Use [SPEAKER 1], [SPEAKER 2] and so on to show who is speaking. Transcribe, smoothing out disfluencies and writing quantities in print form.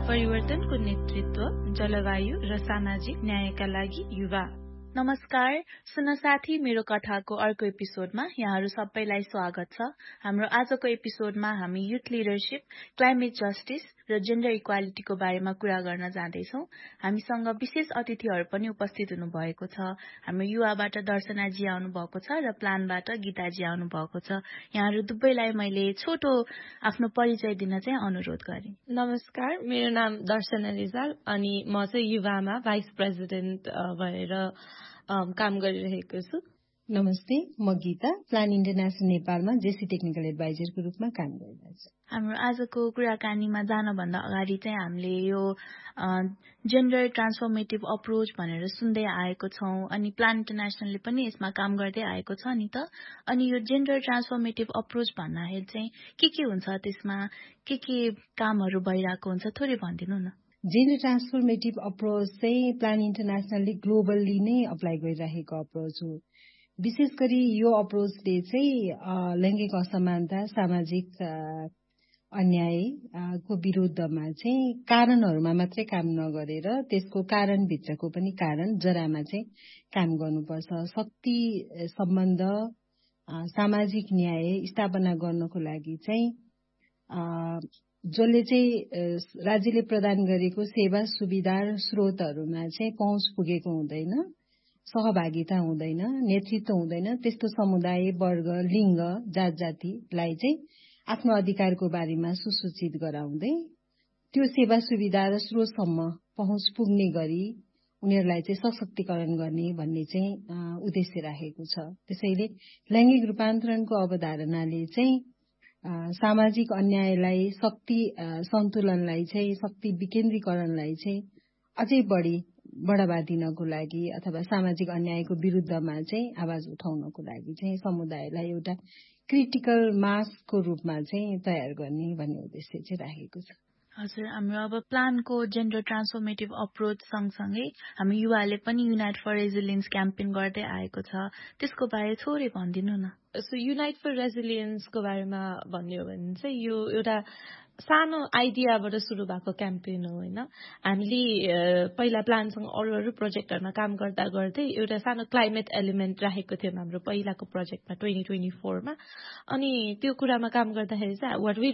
[SPEAKER 1] परिवर्तनको नेतृत्व, जलवायु र सामाजिक न्यायका लागि युवा। नमस्कार, सुन साथी मेरो कथाको अर्को एपिसोडमा यहाँहरू सबैलाई स्वागत छ। हाम्रो आजको एपिसोडमा हामी युथ लिडरशिप, क्लाइमेट जस्टिस र जेन्डर इक्वालिटीको बारेमा कुरा गर्न जाँदैछौँ। हामीसँग विशेष अतिथिहरू पनि उपस्थित हुनुभएको छ। हाम्रो युवाबाट दर्शनाजी आउनु भएको छ र प्लानबाट गीताजी आउनु भएको छ। यहाँहरू दुवैलाई मैले छोटो आफ्नो परिचय दिन चाहिँ अनुरोध गरेँ।
[SPEAKER 2] नमस्कार, मेरो नाम दर्शना रिजाल अनि म चाहिँ युवामा भाइस प्रेसिडेन्ट भएर काम गरिरहेको छु।
[SPEAKER 3] नमस्ते, म गीता, प्लान इन्टरनेशनल नेपालमा जेसी टेक्निकल एडभाइजरको रूपमा काम गरिरहेको छु।
[SPEAKER 1] हाम्रो आजको कुराकानीमा जानभन्दा अगाडि चाहिँ हामीले यो जेन्डर ट्रान्सफर्मेटिभ अप्रोच भनेर सुन्दै आएको छौँ अनि प्लान इन्टरनेसनलले पनि यसमा काम गर्दै आएको छ नि त। अनि यो जेन्डर ट्रान्सफर्मेटिभ अप्रोच भन्दाखेरि चाहिँ के हुन्छ त्यसमा, के कामहरू भइरहेको हुन्छ, थोरै भनिदिनु न।
[SPEAKER 3] जेन्डर ट्रान्सफर्मेटिभ अप्रोच चाहिँ प्लान इन्टरनेसनलले ग्लोबल्ली नै अप्लाई गरिरहेको अप्रोच हो। विशेष गरी यो अप्रोचले चाहिँ लैङ्गिक असमानता, सामाजिक अन्यायको विरुद्धमा चाहिँ कारणहरूमा मात्रै काम नगरेर त्यसको कारणभित्रको पनि कारण जरामा चाहिँ काम गर्नुपर्छ। शक्ति सम्बन्ध, सामाजिक न्याय स्थापना गर्नको लागि चाहिँ जसले चाहिँ राज्यले प्रदान गरेको सेवा सुविधा र स्रोतहरूमा चाहिँ पहुँच पुगेको हुँदैन, सहभागिता हुँदैन, नेतृत्व हुँदैन, त्यस्तो समुदाय, वर्ग, लिङ्ग, जात जातिलाई चाहिँ आफ्नो अधिकारको बारेमा सुसूचित गराउँदै त्यो सेवा सुविधा र स्रोतसम्म पहुँच पुग्ने गरी उनीहरूलाई चाहिँ सशक्तिकरण गर्ने भन्ने चाहिँ उद्देश्य राखेको छ। त्यसैले लैङ्गिक रूपान्तरणको अवधारणाले चाहिँ सामाजिक अन्यायलाई, शक्ति सन्तुलनलाई चाहिँ, शक्ति विकेन्द्रीकरणलाई चाहिँ अझै बढी बढावा दिनको लागि अथवा सामाजिक अन्यायको विरुद्धमा चाहिँ आवाज उठाउनको लागि चाहिँ समुदायलाई एउटा क्रिटिकल मासको रूपमा चाहिँ तयार गर्ने भन्ने उद्देश्य चाहिँ राखेको छ।
[SPEAKER 1] हजुर, हाम्रो अब प्लानको जेन्डर ट्रान्सफर्मेटिभ अप्रोच सँगसँगै हामी युवाले पनि युनाइट फर रेजिलियन्स क्याम्पेन गर्दै आएको छ। त्यसको बारे थोरै भनिदिनु न।
[SPEAKER 2] सो युनाइट फर रेजिलियन्सको बारेमा भन्ने हो भने चाहिँ यो एउटा सानो आइडियाबाट सुरु भएको क्याम्पेन हो होइन। हामीले पहिला प्लानसँग अरू प्रोजेक्टहरूमा काम गर्दा गर्दै एउटा सानो क्लाइमेट एलिमेन्ट राखेको थियौँ हाम्रो पहिलाको प्रोजेक्टमा 2024मा। अनि त्यो कुरामा काम गर्दाखेरि चाहिँ वाट वी